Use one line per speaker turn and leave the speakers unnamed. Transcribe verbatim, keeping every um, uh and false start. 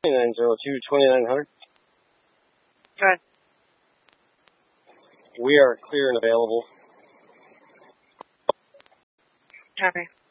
nine zero two, twenty-nine hundred.
Good.
We are clear and available.
Copy.